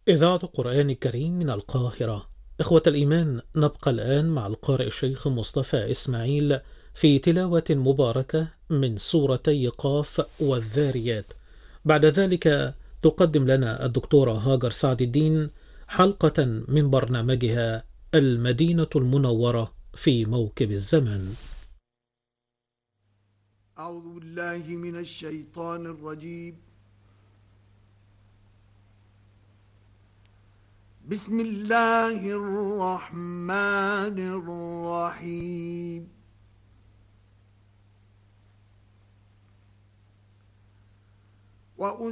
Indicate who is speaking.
Speaker 1: إذاعة القرآن الكريم من القاهرة. إخوة الإيمان، نبقى الآن مع القارئ الشيخ مصطفى إسماعيل في تلاوة مباركة من سورتي قاف والذاريات. بعد ذلك تقدم لنا الدكتورة هاجر سعد الدين حلقة من برنامجها المدينة المنورة في موكب الزمن.
Speaker 2: أعوذ بالله من الشيطان الرجيم. بسم الله الرحمن الرحيم.